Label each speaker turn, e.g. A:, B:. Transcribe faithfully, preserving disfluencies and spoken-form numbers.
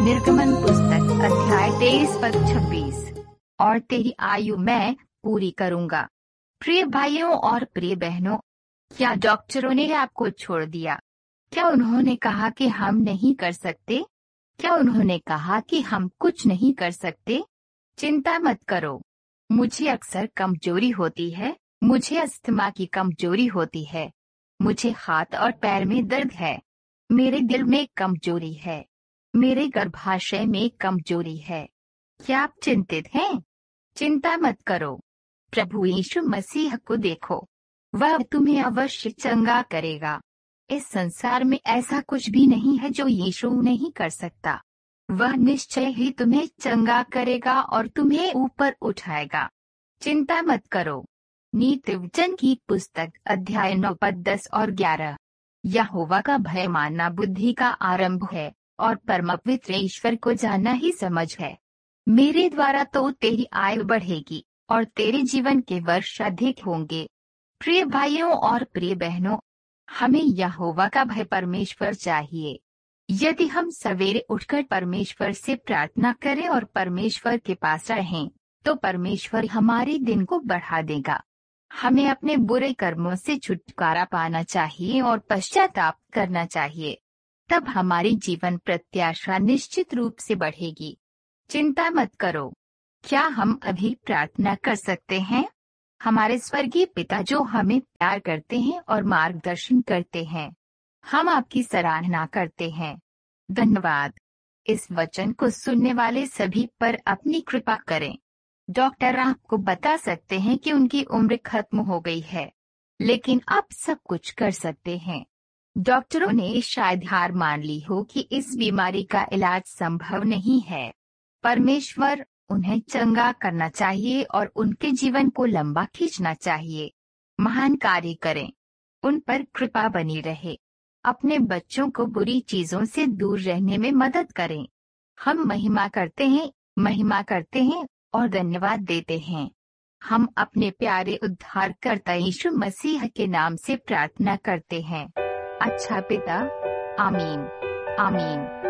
A: निर्गमन पुस्तक अध्याय तेईस पद छब्बीस। और तेरी आयु मैं पूरी करूंगा। प्रिय भाइयों और प्रिय बहनों, क्या डॉक्टरों ने आपको छोड़ दिया? क्या उन्होंने कहा कि हम नहीं कर सकते? क्या उन्होंने कहा कि हम कुछ नहीं कर सकते? चिंता मत करो। मुझे अक्सर कमजोरी होती है, मुझे अस्थमा की कमजोरी होती है, मुझे हाथ और पैर में दर्द है, मेरे दिल में कमजोरी है, मेरे गर्भाशय में कमजोरी है। क्या आप चिंतित हैं? चिंता मत करो। प्रभु यीशु मसीह को देखो, वह तुम्हें अवश्य चंगा करेगा। इस संसार में ऐसा कुछ भी नहीं है जो यीशु नहीं कर सकता। वह निश्चय ही तुम्हें चंगा करेगा और तुम्हें ऊपर उठाएगा। चिंता मत करो। नीति वचन की पुस्तक अध्याय नौ पद दस और ग्यारह। यहोवा का भय मानना बुद्धि का आरंभ है, और परम पवित्र ईश्वर को जानना ही समझ है। मेरे द्वारा तो तेरी आयु बढ़ेगी और तेरे जीवन के वर्ष अधिक होंगे। प्रिय भाइयों और प्रिय बहनों, हमें यहोवा का भय परमेश्वर चाहिए। यदि हम सवेरे उठकर परमेश्वर से प्रार्थना करें और परमेश्वर के पास रहें, तो परमेश्वर हमारे दिन को बढ़ा देगा। हमें अपने बुरे कर्मों से छुटकारा पाना चाहिए और पश्चाताप करना चाहिए। तब हमारी जीवन प्रत्याशा निश्चित रूप से बढ़ेगी। चिंता मत करो। क्या हम अभी प्रार्थना कर सकते हैं? हमारे स्वर्गीय पिता जो हमें प्यार करते हैं और मार्गदर्शन करते हैं, हम आपकी सराहना करते हैं। धन्यवाद। इस वचन को सुनने वाले सभी पर अपनी कृपा करें। डॉक्टर आपको बता सकते हैं कि उनकी उम्र खत्म हो गई है, लेकिन आप सब कुछ कर सकते हैं। डॉक्टरों ने शायद हार मान ली हो कि इस बीमारी का इलाज संभव नहीं है। परमेश्वर उन्हें चंगा करना चाहिए और उनके जीवन को लंबा खींचना चाहिए। महान कार्य करें, उन पर कृपा बनी रहे। अपने बच्चों को बुरी चीजों से दूर रहने में मदद करें। हम महिमा करते हैं, महिमा करते हैं और धन्यवाद देते हैं। हम अपने प्यारे उद्धारकर्ता यीशु मसीह के नाम से प्रार्थना करते हैं। अच्छा पिता, आमीन, आमीन।